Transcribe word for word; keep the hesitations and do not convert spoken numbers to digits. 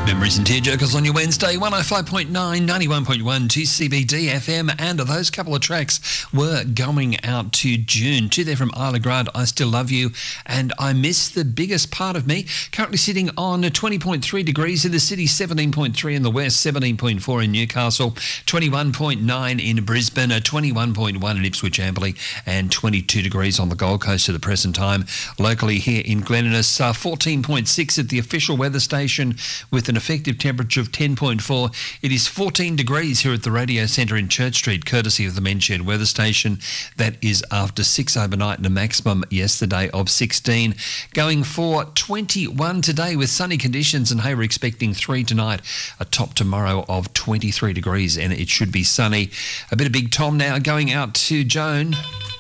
Memories and Tearjerkers on your Wednesday, one oh five point nine, ninety-one point one to C B D F M, and those couple of tracks were going out to June. Two there from Isla Grande, I Still Love You, and I Miss the Biggest Part of Me. Currently sitting on twenty point three degrees in the city, seventeen point three in the west, seventeen point four in Newcastle, twenty-one point nine in Brisbane, twenty-one point one in Ipswich Amberley, and twenty-two degrees on the Gold Coast at the present time. Locally here in Glen Innes, uh, fourteen point six at the official weather station with an effective temperature of ten point four. It is fourteen degrees here at the Radio Centre in Church Street, courtesy of the Menshed Weather Station. That is after six overnight and a maximum yesterday of sixteen. Going for twenty-one today with sunny conditions, and hey, we're expecting three tonight, a top tomorrow of twenty-three degrees, and it should be sunny. A bit of Big Tom now going out to Joan.